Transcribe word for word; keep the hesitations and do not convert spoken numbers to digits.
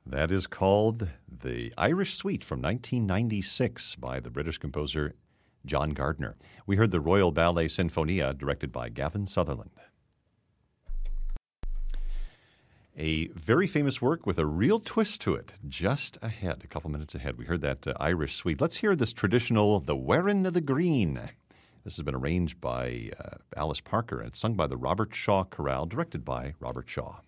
That is called The Irish Suite from nineteen ninety-six by the British composer John Gardner. We heard the Royal Ballet Sinfonia, directed by Gavin Sutherland. A very famous work with a real twist to it, just ahead, a couple minutes ahead. We heard that uh, Irish Suite. Let's hear this traditional The Wearin' of the Green. This has been arranged by uh, Alice Parker, and it's sung by the Robert Shaw Chorale, directed by Robert Shaw.